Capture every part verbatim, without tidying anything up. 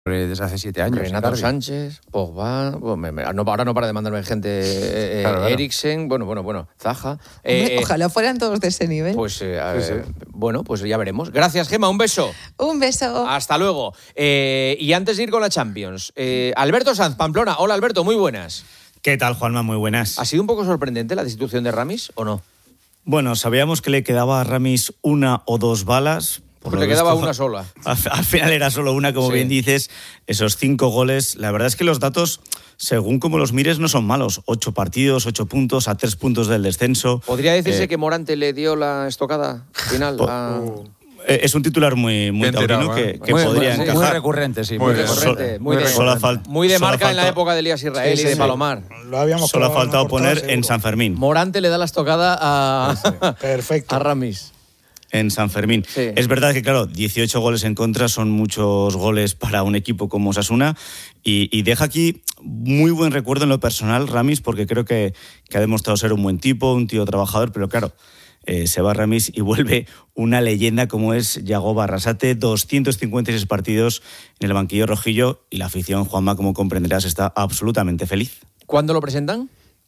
desde hace siete años. Renato Sánchez, Pogba, bueno, me, me, no, ahora no para de mandarme gente, eh, claro, claro. Eriksen, bueno, bueno, bueno, Zaha. Eh, Ojalá fueran todos de ese nivel. Pues, eh, sí, sí. Eh, bueno, pues ya veremos. Gracias, Gemma, un beso. Un beso. Hasta luego. Eh, y antes de ir con la Champions, eh, Alberto Sanz, Pamplona. Hola, Alberto, muy buenas. ¿Qué tal, Juanma? Muy buenas. ¿Ha sido un poco sorprendente la destitución de Ramis o no? Bueno, sabíamos que le quedaba a Ramis una o dos balas. Por le quedaba una sola. Al, al final era solo una, como sí. bien dices. Esos cinco goles. La verdad es que los datos, según como los mires, no son malos. Ocho partidos, ocho puntos, a tres puntos del descenso. ¿Podría decirse eh, que Morante le dio la estocada final? Po- a... uh. Es un titular muy, muy taurino que, que muy, podría muy, encajar. Muy recurrente, sí. Muy, muy recurrente. Muy, de, fal- muy de marca falta, en la época de Elías Israel sí, sí, y de Palomar. Lo habíamos Solo ha faltado poner seguro. En San Fermín. Morante le da la estocada a, sí, perfecto. a Ramis. En San Fermín. Sí. Es verdad que, claro, dieciocho goles en contra son muchos goles para un equipo como Osasuna y, y deja aquí muy buen recuerdo en lo personal Ramis, porque creo que, que ha demostrado ser un buen tipo, un tío trabajador, pero claro, eh, se va Ramis y vuelve una leyenda como es Yagoba Arrasate, doscientos cincuenta y seis partidos en el banquillo rojillo y la afición, Juanma, como comprenderás, está absolutamente feliz. ¿Cuándo lo presentan?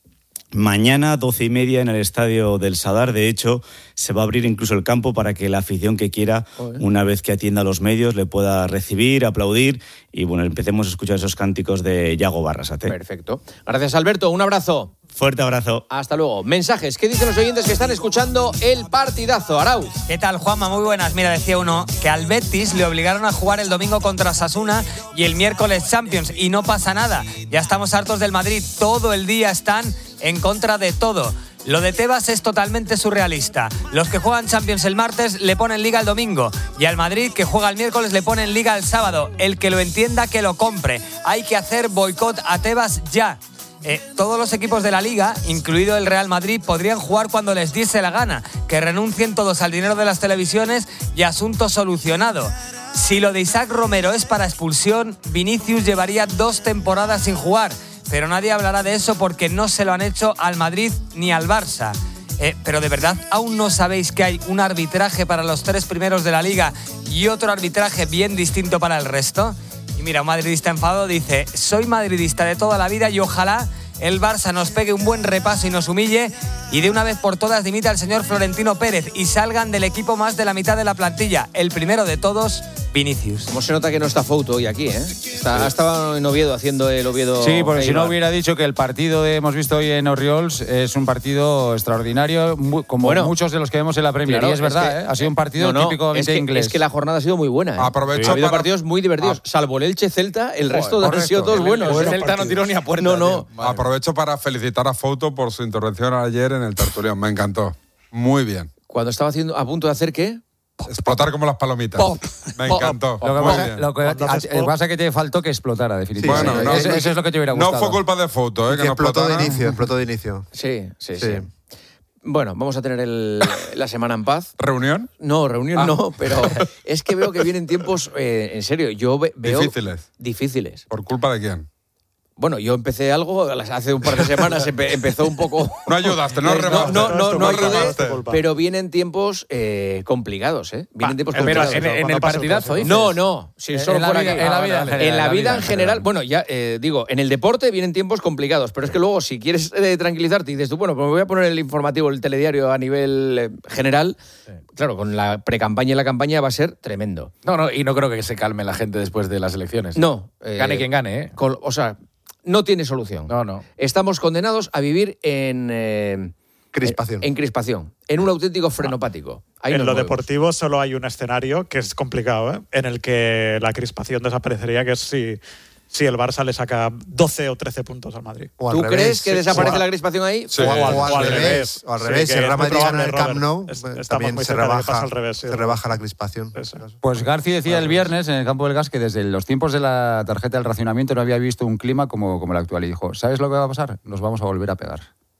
Mañana, doce y media, en el estadio del Sadar. De hecho, se va a abrir incluso el campo para que la afición que quiera, una vez que atienda a los medios, le pueda recibir, aplaudir y, bueno, empecemos a escuchar esos cánticos de Yago Arrasate. Perfecto. Gracias, Alberto. Un abrazo. Fuerte abrazo. Hasta luego. Mensajes. ¿Qué dicen los oyentes que están escuchando el partidazo? Arauz. ¿Qué tal, Juanma? Muy buenas. Mira, decía uno que al Betis le obligaron a jugar el domingo contra Osasuna y el miércoles Champions y no pasa nada. Ya estamos hartos del Madrid. Todo el día están en contra de todo. Lo de Tebas es totalmente surrealista. Los que juegan Champions el martes le ponen Liga el domingo y al Madrid, que juega el miércoles, le ponen Liga el sábado. El que lo entienda, que lo compre. Hay que hacer boicot a Tebas ya. Eh, todos los equipos de la Liga, incluido el Real Madrid, podrían jugar cuando les diese la gana. Que renuncien todos al dinero de las televisiones y asunto solucionado. Si lo de Isaac Romero es para expulsión, Vinicius llevaría dos temporadas sin jugar. Pero nadie hablará de eso porque no se lo han hecho al Madrid ni al Barça. Eh, pero de verdad, ¿aún no sabéis que hay un arbitraje para los tres primeros de la Liga y otro arbitraje bien distinto para el resto? Y mira, un madridista enfadado dice: soy madridista de toda la vida y ojalá el Barça nos pegue un buen repaso y nos humille y de una vez por todas dimita al señor Florentino Pérez y salgan del equipo más de la mitad de la plantilla. El primero de todos, Vinicius. ¿Cómo se nota que no está Fouto hoy aquí, eh? Está, estaba en Oviedo haciendo el Oviedo. Sí, porque si no hubiera dicho que el partido que hemos visto hoy en Orriols es un partido extraordinario, muy, como bueno, muchos de los que vemos en la Premier. Claro, y es verdad, es que, ¿eh? Ha sido un partido no, no, típico es que, inglés. Es que la jornada ha sido muy buena, ¿eh? Aprovecho ha habido para... partidos muy divertidos. Ah. Salvo el Elche Celta, el resto Joder, han sido todos buenos. El, el Celta no tiró ni a puerta. No, no. Aprovecho para felicitar a Fouto por su intervención ayer en el Tertulión. Me encantó. Muy bien. Cuando estaba haciendo, a punto de hacer ¿qué? Explotar como las palomitas. Pop. Me Pop. encantó. Lo que pasa, lo que, a, lo pasa es que te faltó que explotara, definitivamente. Sí, bueno, no, eso, eso es lo que te hubiera gustado. No fue culpa de Fouto, ¿eh? Que, que no explotó explotara. de inicio, explotó de inicio. Sí, sí, sí. sí. Bueno, vamos a tener el, la semana en paz. ¿Reunión? No, reunión ah. no, pero es que veo que vienen tiempos, eh, en serio, yo ve, veo... Difíciles. Difíciles. ¿Por culpa de quién? Bueno, yo empecé algo, hace un par de semanas empe, empezó un poco... No ayudaste, no rebaste. No, no, no, no ayudé, pero vienen tiempos eh, complicados, ¿eh? Vienen tiempos complicados. Pero en, en el partidazo, ¿dices? No, no. Si solo en, la vida, en la vida en general. En la vida en general, bueno, ya eh, digo, en el deporte vienen tiempos complicados, pero es que luego si quieres eh, tranquilizarte y dices tú, bueno, pues me voy a poner el informativo, el telediario a nivel eh, general, sí. Claro, con la precampaña y la campaña va a ser tremendo. No, no, y no creo que se calme la gente después de las elecciones. No. Eh, gane quien gane, ¿eh? Con, o sea... No tiene solución. No, no. Estamos condenados a vivir en... Eh, crispación. En, en crispación. En un auténtico frenopático. Ahí en lo movemos. deportivo solo hay un escenario que es complicado, ¿eh? En el que la crispación desaparecería, que es si, si el Barça le saca doce o trece puntos al Madrid. ¿Tú revés, crees que sí, desaparece o la crispación ahí? Sí. O, o, o, al o al revés. revés. O al revés. Sí, si el Real Madrid gana el Camp Nou, es, también se rebaja, al revés, sí, se rebaja la crispación. Eso. Pues Garci decía el viernes en el campo del Gas que desde los tiempos de la tarjeta del racionamiento no había visto un clima como, como el actual. Y dijo, ¿sabes lo que va a pasar? Nos vamos a volver a pegar.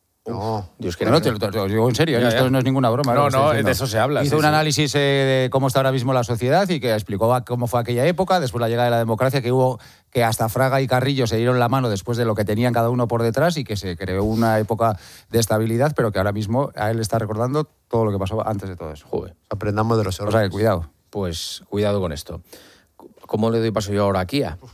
No, Dios que no, te, te, te lo digo en serio, ya, esto ya. no es ninguna broma. No, no, de eso se habla. Hizo sí, un sí. análisis eh, de cómo está ahora mismo la sociedad y que explicó cómo fue aquella época, después la llegada de la democracia, que hubo que hasta Fraga y Carrillo se dieron la mano después de lo que tenían cada uno por detrás y que se creó una época de estabilidad, pero que ahora mismo a él está recordando todo lo que pasó antes de todo eso. Joder. Aprendamos de los errores. O sea, que cuidado. Pues cuidado con esto. ¿Cómo le doy paso yo ahora a Kia?